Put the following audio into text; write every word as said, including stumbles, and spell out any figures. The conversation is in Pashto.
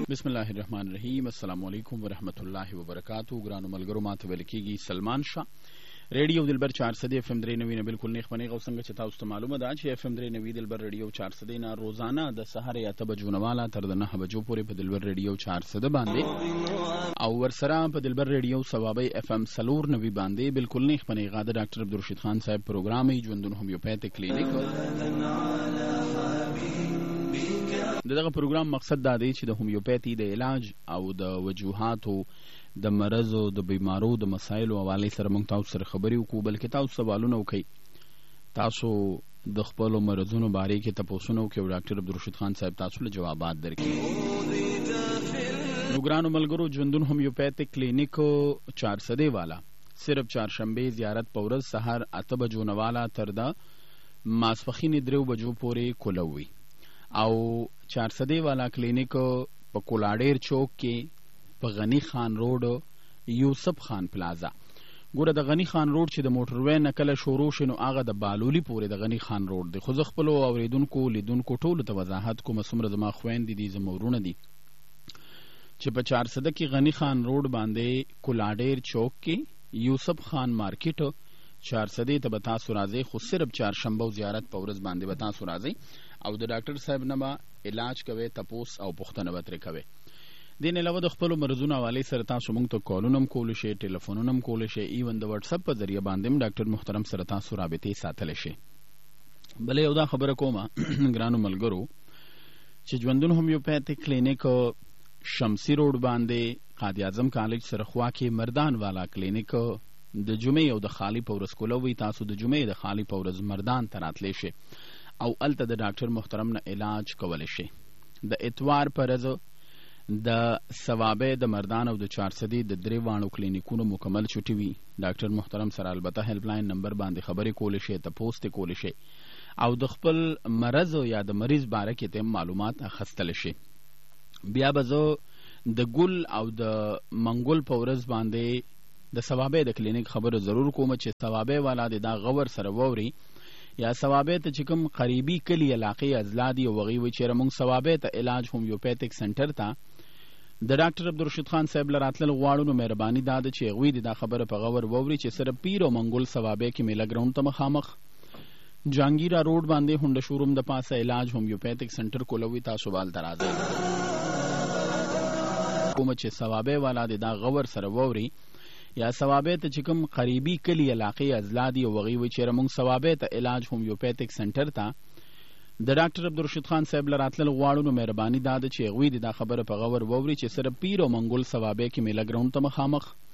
بسم الله الرحمن الرحیم. السلام علیکم ورحمۃ اللہ وبرکاتہ. ګرانو ملګرو، ماته ویل کېږي سلمان شاه. ریډیو دلبر چار سده اف ام درې نوي نه بالکل نیخ بنیغه او څنګه چې تاسو ته معلومه ده چې اف ام درې نوي دلبر ریډیو چار سده نه روزانه د سحر یا ته بجو نواله تر د نه بجو پورې په دلبر ریډیو چار سده باندې او ورسره په دلبر ریډیو ثوابي اف ام سلور نوي باندې بالکل نیخ بنیغه د ډاکټر عبدالرشید خان صاحب پروګرام ای ژوندون هومیوپیتیک کلینیک. دغه پروګرام مقصد دا دی چې د هومیوپیتي د علاج او د وجوهاتو د مرضو د بیمارو د مسایلو حوالې سره موږ تاسو سره خبرې وکړو، بلکې تاسو سوالونه وکړئ، تاسو د خپلو مرضونو بارے کې تپوسونه وکړئ او ډاکټر عبدالرشید خان صاحب تاسو له جوابات درکړي. نو ګرانو ملګرو، ژوندون هومیوپیتیک کلینیک چار سدې والا صرف چهارشنبې زیارت په ورځ سهار اته بجو نه والا تر د ماسپښین درېو بجو پورې کولوي او چار سدې والا کلینیک په کولاډیر چوک کې په غنی خان روډ یوسف خان پلازا. ګوره د غنی خان روډ چې د موټروی نه کله شروع شي نو هغه د بالولي پورې د غنی خان روډ دی. خو زه خپلو اورېدونکو لیدونکو ټولو ته وضاحت کوم، څومره زما خویندې دي زما ورونه دي چې په چار سده کې غنی خان روډ باندې کولاډیر چوک کې یوسف خان مارکیټ چار سدې ته به تاسو راځئ، خو صرف چهارشنبه او زیارت په ورځ باندې به تاسو راځئ او د ډاکټر صاحب نه به علاج کوئ، تپوس او پوښتنه به ترې کوئ. دې نه علاوه د خپلو مرضونو حوالې سره تاسو موږ ته کالونه هم کولی شئ، ټلیفونونه هم کولی شئ، ایون د وټسپ په ذریعه باندې هم ډاکټر محترم سره تاسو رابطې ساتلی شئ. بله یو دا خبره کومه ګرانو ملګرو چې ژوندون هومیوپیتیک کلینیک شمسی روډ باندې قاضي اعظم کالج سره خوا کې مردان والا کلینیک د جمعې او د خالی په ورځ کولوي. تاسو د جمعې د خالی په ورځ مردان ته راتلی شئ او هلته د ډاکټر محترم نه علاج کولی شئ. د اتوار په ورځ د ثوابې د مردان او د چار سدې د درې واړو کلینیکونو مکمل چټي وي. ډاکټر محترم سره البته هیلپ لاین نمبر باندې خبرې کولی شئ، تپوس ترې کولی شئ او د خپل مرض یا د مریض باره کې ته معلومات اخیستلی شئ. بیا به زه د ګل او د منګل په ورځ باندې د ثوابې د کلینیک خبره ضرور کوم چې ثوابې والا د دا غور سره ووري یا ثوابې ته چې کوم قریبي کلی علاقې اضلاع دي او هغوی وایي چېرې موږ ثوابې ته علاج هومیوپیتیک سنټر ته د ډاکټر عبدالرشید خان صاحب له راتلل غواړو، نو مهرباني دا ده چې هغوی د دا خبره په غور واوري چې صرف پیر او منګل ثوابې کې میله ګراونډ ته مخامخ جهانګیره روډ باندې هونډه شوروم د پاسه علاج هومیوپیتیک سنټر کولوي. تاسو به هلته راځئ. کومه چې ثوابې والا د دا غور سره واوري یا ثوابې ته چې کوم قریبي کلی علاقې اضلاع دي او هغوی وایي چېرې موږ ثوابې ته علاج هومیوپیتیک سنټر ته د ډاکټر عبدالرشید خان صاحب له راتلل غواړو، نو مهرباني دا ده چې هغوی د دا خبره په غور واوري چې صرف پیر او منګل ثوابې کې میله ګراونډ ته مخامخ